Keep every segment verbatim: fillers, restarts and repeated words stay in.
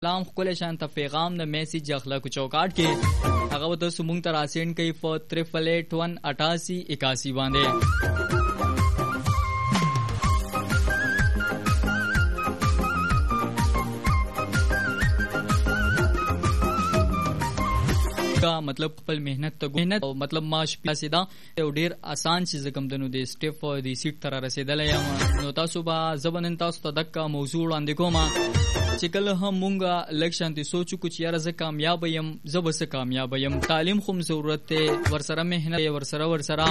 سلام خپل شانته پیغام د میسج اخلاق چوکاټ کې هغه د سمون تر اسین کوي په تریپل ایٹ ون اٹھاسی اکاسی باندې کا مطلب خپل مهنت ته مهنت او مطلب معاش پیسې دا یو ډیر آسان چیز کم دنو د سټیپ د سیټ تر رسیدل یم نو تاسو به زبنن تاسو ته دغه موضوع وړاندې کوم چې کله هم مونږه لکشن دي سوچو کو چې یاره زه کامیاب یم زه به څه کامیاب یم تعلیم خو ضرورت ته ورسره مهنت ورسره ورسره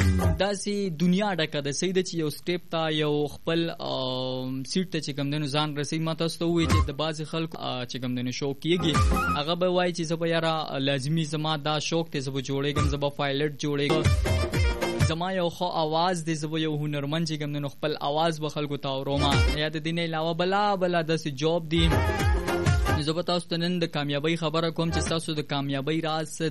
داسې دنیا ډکه د سید چې یو سټیپ ته یو خپل سیټ ته چې کم دنو ځان رسي ما تاسو ته وی چې د بعض خلکو چې کم دنو شوق کیږي هغه به وای چې زه به یاره لازمي زما دا شوق ته زه به جوړېږم زه به پایلټ جوړېږم زما یو خو आवाज دې زه یو هنرمند چې کوم نو خپل आवाज به خلکو ته اوروما یا د دین علاوه بلا بلا د جاب دی زه به تاسو ته نن د کامیابی خبره کوم چې تاسو د کامیابی راز څه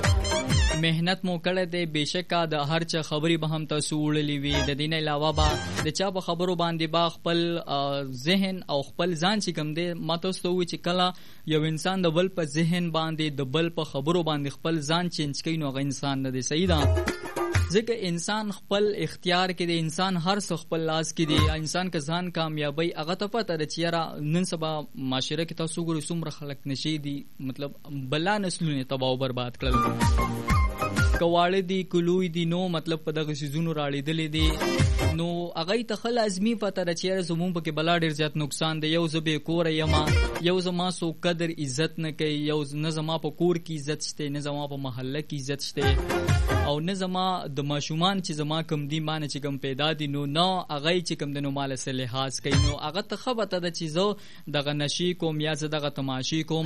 دی مهنت مو کړه دی بهشکه د هر چا خبري به هم تاسو وړلې وي د دین علاوه با د چا په خبرو باندې با خپل ذهن او خپل ځان چې کوم دی ما تاسو ته وی چې کله یو انسان د بل په ذهن باندې د بل په خبرو باندې خپل ځان چینج کوي نو غو انسان نه دی صحیح ده ځکه انسان خپل اختیار کې دی انسان هر څه خپل لاس کې دی انسان که ځان کامیابی هغه ته پته ده چې یاره نن سبا معاشره کې تاسو ګورئ څومره خلک نشي دي مطلب بلا نسلونه تباہ او برباد کړل کواړه دي کلوې دي نو مطلب په دغه سيزونو راړېدلې دي نو هغه ته خل ازمي پته ده چې یاره زمون په کې بلا ډیر زیات نقصان دی یو زبې کور یما یو زما سو قدر عزت نه کوي یو نه زما په کور کې عزت شته نه زما په محله کې عزت شته او نه زما د ماشومان چې زما کم دی مان چې کم پیدا دي نو نه هغه چې کم د نو مال سره لحاظ کوي نو هغه ته خبره ده چې زه دغه نشي کوم یا زه دغه تماشي کوم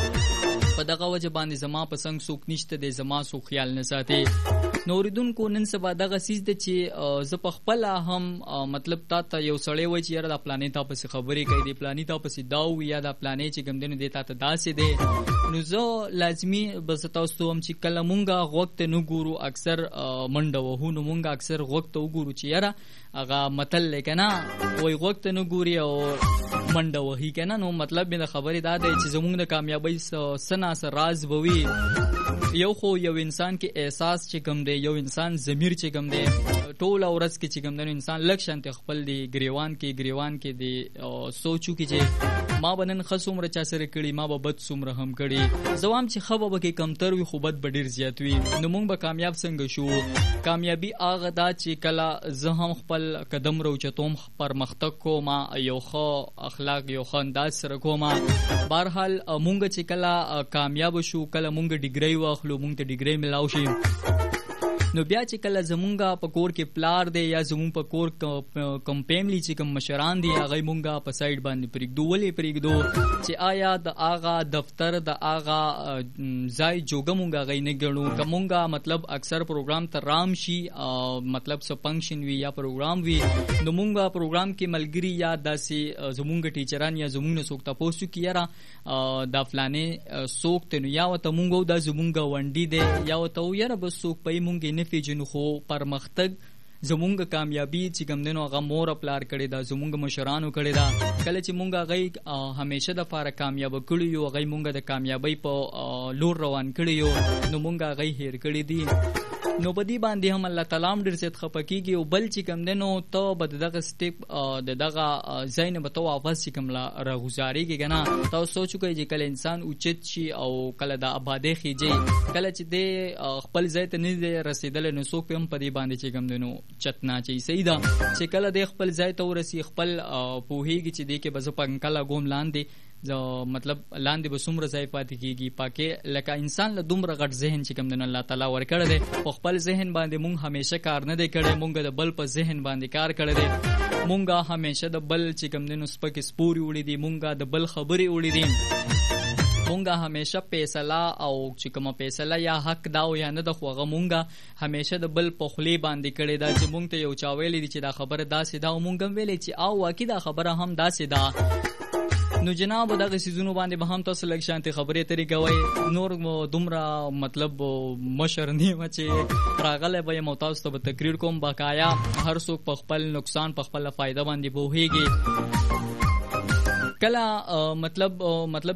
په دغه وجه باندې زما په څنګه سوک نشته د زما سو خیال نه ساتي نوریدونکو نن سبا دغه سیز د چې زه په خپل هم مطلب تا ته یو سړی وای چې یاره د پلانې تا په خبرې کوي د پلانې تا په داو یا د پلانې چې کم دنه دیتا ته داسې دی نو زه لازمی بس تاسو هم چې کله مونږه وخت نه ګورو اکثر منډه وهو نو مونږه اکثر وخت وګورو چې یاره هغه متل لکنه وای وخت نه ګوري او منډه وهي کنه نو مطلب د خبرې دا دی چې زمونږ د کامیابی سنا سر راز بوي یو خو یو انسان کې احساس چې کم دی یو انسان ضمیر چې کم دی ټول اورس کې چې کم دی انسان لکشن ته خپل دی گریوان کې گریوان کې دی سوچو کې چې ما بنن خصومره چا سره کړي ما به بد سومره هم کړي زوام چې خبره به کې کمتر وي خو بد بډیر زیات وي نو موږ به کامیاب څنګه شو کامیابی هغه دا چې کله زه هم خپل قدم روچتوم پرمختګ کوم یو خو اخلاق یو خو انداز سره کوم بهرحال موږ چې کله کامیاب شو کله موږ ډیګری واخلو موږ ته ډیګری ملاو شي نو بیا چې کله زمونږه په کور کې پلار دی یا زمون په کور کم فیملی چې کم مشران دي هغه مونږه په سایډ باندې پرېږدو ولې پرېږدو چې آیا د آغا دفتر د آغا ځای جوګه مونږه غي نه ګڼو کومه مطلب اکثر پروګرام ته رام شي مطلب څه فنکشن وی یا پروګرام وی نو مونږه پروګرام کې ملګری یا داسې زمونږه ټیچران یا زمونږه سوکتا پوسټ کیرا دا فلانه سوکت نو یا وته مونږه د زمونږه ونډي دی یا وته یاره بس سوک پي مونږه نه پیژنو خو پرمختګ زمونږ کامیابی چې کوم دنو هغه مور اپلار کړي دا زمونږ مشرانو کړي دا کله چې مونږ غي همیشه د فار کامیاب کړي یو غي مونږ د کامیابی په لور روان کړي یو نو مونږ غي هیر کړي دي نو بدی باندې هم الله تعالی ډیر زیات خپکیږي او بل چې کوم دنو ته بد دغه سټیپ د دغه زین به تو واپس چې کوم لا راغزاريږي کنه تاسو سوچو کوي چې کله انسان اوچت شي او کله د آباده خيږي کله چې د خپل ځای ته نه رسیدل نو څوک هم په دې باندې چې کوم دنو چتنا چي صحیح ده چې کله د خپل ځای ته ورسي خپل پوهیږي چې د کې بز پنکلا ګوم لاندې زه مطلب لاندې به څومره ځای پاتې کیږي پاکه لکه انسان له دومره غټ ذهن چې کوم د الله تعالی ورکړی دی په خپل ذهن باندې مونږ همیشه کار نه دی کړی مونږ د بل په ذهن باندې کار کړی دی مونږ همیشه د بل چې کوم د نسبت سپوري وړي دي مونږ د بل خبري وړي دي مونږه همیشه فیصله او چې کومه فیصله یا حق دا او یا نه د خوغه مونږه همیشه د بل په خلی باندې کړی دا چې مونږ ته یو چا ویلي دي چې دا خبره داسې دا او مونږ ویلي چې او واقعي دا خبره هم داسې دا نو جناب دغه سيزونو باندې به هم تاسو لږ شانتي خبرې ترې کوي نور دومره مطلب مشر نیمه چې راغله به مو تاسو ته تقریر کوم بقایا هر څوک په خپل نقصان په خپل فائدہ باندې بوهيږي کله مطلب مطلب